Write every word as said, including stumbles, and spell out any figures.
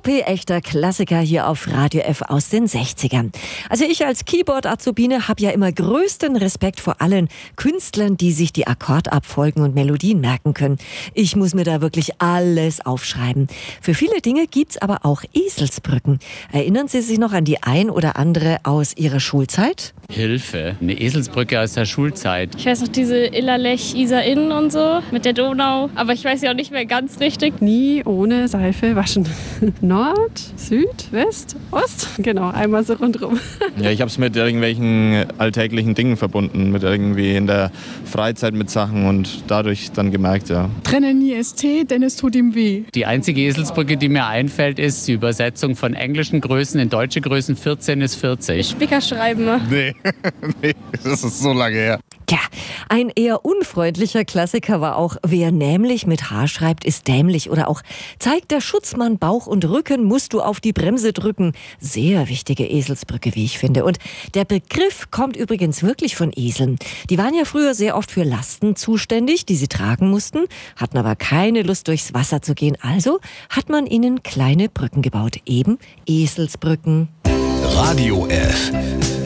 P, echter Klassiker hier auf Radio F aus den sechzigern. Also ich als Keyboard-Azubine habe ja immer größten Respekt vor allen Künstlern, die sich die Akkordabfolgen und Melodien merken können. Ich muss mir da wirklich alles aufschreiben. Für viele Dinge gibt's aber auch Eselsbrücken. Erinnern Sie sich noch an die ein oder andere aus Ihrer Schulzeit? Hilfe, eine Eselsbrücke aus der Schulzeit. Ich weiß noch diese Illerlech, Isar Inn und so mit der Donau, aber ich weiß ja auch nicht mehr ganz richtig. Nie ohne Seife waschen. Nord, Süd, West, Ost, genau, einmal so rundherum. Ja, ich habe es mit irgendwelchen alltäglichen Dingen verbunden, mit irgendwie in der Freizeit mit Sachen und dadurch dann gemerkt, ja. Trenne nie S T, denn es tut ihm weh. Die einzige Eselsbrücke, die mir einfällt, ist die Übersetzung von englischen Größen in deutsche Größen. vierzehn ist vierzig. Spicker schreiben. Nee, nee, das ist so lange her. Tja, ein eher unfreundlicher Klassiker war auch, wer nämlich mit H schreibt, ist dämlich. Oder auch, zeigt der Schutzmann Bauch und Rücken, musst du auf die Bremse drücken. Sehr wichtige Eselsbrücke, wie ich finde. Und der Begriff kommt übrigens wirklich von Eseln. Die waren ja früher sehr oft für Lasten zuständig, die sie tragen mussten, hatten aber keine Lust, durchs Wasser zu gehen. Also hat man ihnen kleine Brücken gebaut, eben Eselsbrücken. Radio F.